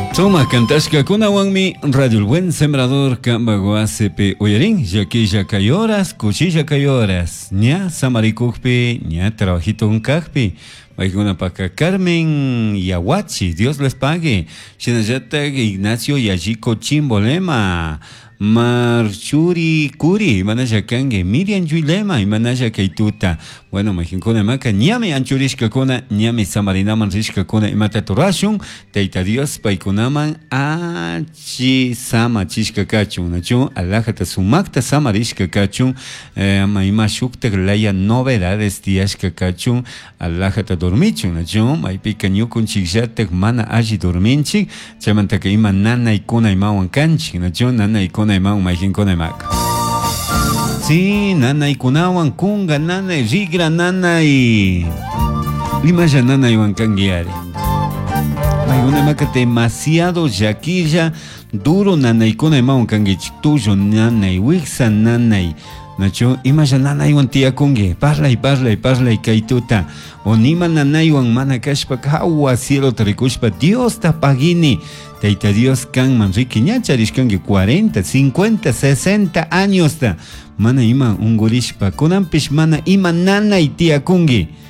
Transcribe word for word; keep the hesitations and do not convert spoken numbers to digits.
Toma cantashka kunawanmi Radio El Buen Sembrador Cambaguasepe Oyerin, Yaquilla Cayoras, Cuchilla Cayoras, ña Samaricujpi, ña Trabajito Uncajpi, Baiguna Paca Carmen Yahuachi, Dios les pague, Shinayata Ignacio Yajico Chimbolema, Marchuri Curi, Manaya Kange, Miriam Yuilema y Manaya Kaituta. Bueno, Mexincona Maca, Ñame Anchurishka Kona, Ñame Samarinaman Rishka Kona y Matatorashun, Teita Dios Paikunaman, Achi Sama Chishka Kachun, Nacho, Alajata Sumakta Samarishka Kachun, Maima Shukta Laya novedades Tiashka Kachun, Alajata Dormichun, Nacho, Maipika Nyukun Chikshatek Mana Aji Dorminchik, Chamantaka Ima Nana y Kona y Mawan Kanchik, Nacho, Nana y Kona y Mawan Mexincona Maca. Sí, nana y kunawan kunga nana y rigra nana y limaya nana y wankangiare. Maiguna maca demasiado yaquilla duro nana y kuna y mawan kangich tuyo nana y wixa nana y nacho imaya nana y wantia kunge parla y parla y parla y kaituta onima nana y wan mana kashpa kawa cielo tarikushpa Dios tapagini. Teita Dios kan manriki ñacharishkangi cuarenta, cincuenta, sesenta años ta mana ima ungurishpa kunampish mana ima nana y tia kungi.